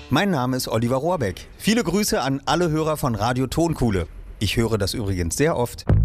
Mein Name ist Oliver Rohrbeck. Viele Grüße an alle Hörer von Radio Tonkuhle. Ich höre das übrigens sehr oft.